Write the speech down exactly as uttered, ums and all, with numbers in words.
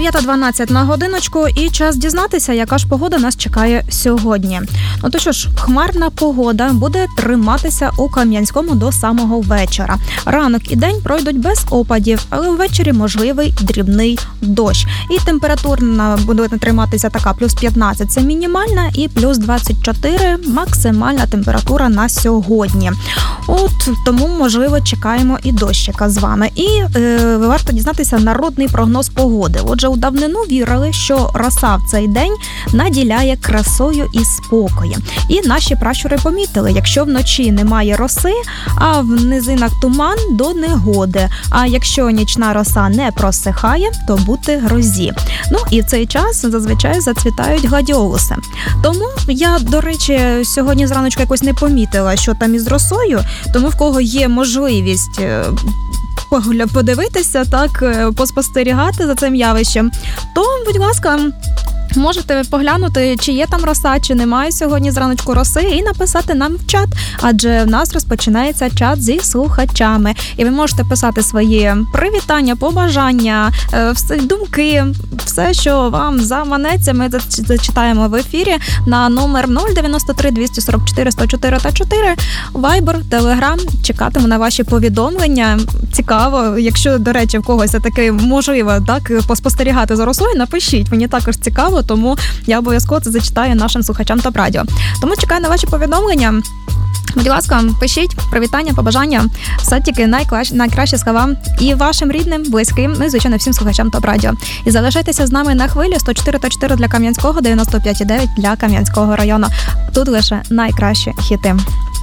дев'ята дванадцять на годиночку і час дізнатися, яка ж погода нас чекає сьогодні. Ну то що ж, хмарна погода буде триматися у Кам'янському до самого вечора. Ранок і день пройдуть без опадів, але ввечері можливий дрібний дощ. І температура буде триматися така плюс п'ятнадцять – це мінімальна, і плюс двадцять чотири – максимальна температура на сьогодні. От тому, можливо, чекаємо і дощика з вами. І е, варто дізнатися народний прогноз погоди. Отже, у давнину вірили, що роса в цей день наділяє красою і спокоєм. І наші пращури помітили, якщо вночі немає роси, а в низинах туман – до негоди. А якщо нічна роса не просихає, то бути грозі. Ну і в цей час зазвичай зацвітають гладіолуси. Тому я, до речі, сьогодні зраночку якось не помітила, що там із росою, тому в кого є можливість подивитися, так, поспостерігати за цим явищем, то, будь ласка, можете поглянути, чи є там роса, чи немає сьогодні зраночку роси, і написати нам в чат, адже в нас розпочинається чат зі слухачами. І ви можете писати свої привітання, побажання, думки, все, що вам заманеться. Ми зачитаємо в ефірі на номер нуль дев'яносто три двісті сорок чотири сто чотири та чотири, Viber, Telegram. Чекатиму на ваші повідомлення. Цікаво, якщо, до речі, в когось таки можливо так поспостерігати за росою, напишіть. Мені також цікаво, тому я обов'язково це зачитаю нашим слухачам та радіо. Тому чекаю на ваші повідомлення. Будь ласка, пишіть привітання, побажання, все тільки найкращі, найкращі слова і вашим рідним, близьким, ну і, звичайно, всім слухачам та радіо. І залишайтеся з нами на хвилі сто чотири та чотири для Кам'янського, дев'яносто п'ять і дев'ять для Кам'янського району. Тут лише найкращі хіти.